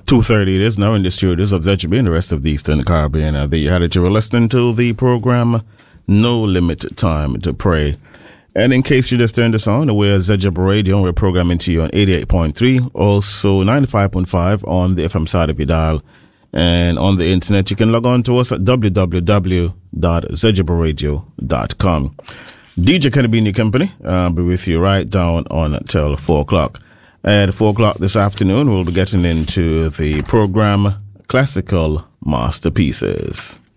2:30 it is now in the studios of ZGB and the rest of the Eastern Caribbean. There you had it. You were listening to the program No Limit Time to Pray. And in case you just turned us on, we're ZGB Radio. We're programming to you on 88.3, also 95.5 on the FM side of your dial. And on the internet, you can log on to us at www.zgbradio.com. DJ Kenny be in your company. I'll be with you right down on until 4 o'clock. At 4 o'clock this afternoon, we'll be getting into the program Classical Masterpieces.